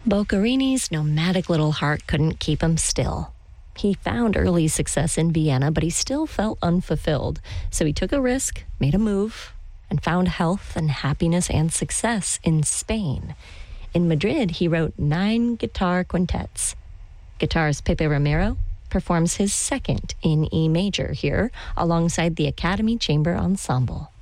Boccherini's nomadic little heart couldn't keep him still. He found early success in Vienna, but he still felt unfulfilled. So he took a risk, made a move, and found health and happiness and success in Spain. In Madrid, he wrote 9 guitar quintets. Guitarist Pepe Romero performs his second in E major here, alongside the Academy Chamber Ensemble.